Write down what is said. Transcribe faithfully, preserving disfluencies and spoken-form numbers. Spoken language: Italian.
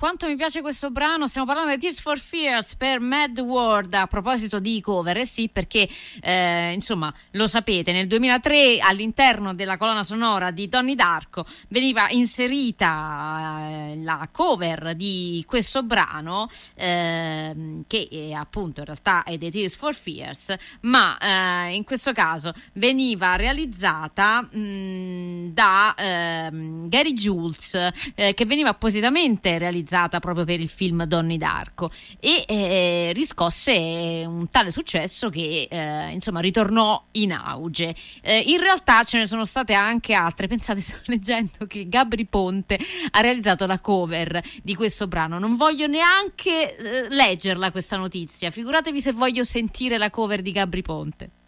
quanto mi piace questo brano. Stiamo parlando di Tears for Fears per Mad World. A proposito di cover, eh sì, perché eh, insomma lo sapete, nel duemilatré all'interno della colonna sonora di Donnie Darko veniva inserita eh, la cover di questo brano eh, che è, appunto in realtà è dei Tears for Fears, ma eh, in questo caso veniva realizzata mh, da eh, Gary Jules, eh, che veniva appositamente realizzata proprio per il film Donnie Darko e eh, riscosse un tale successo che eh, insomma ritornò in auge. Eh, in realtà ce ne sono state anche altre. Pensate, sto leggendo che Gabry Ponte ha realizzato la cover di questo brano. Non voglio neanche eh, leggerla questa notizia, figuratevi se voglio sentire la cover di Gabry Ponte.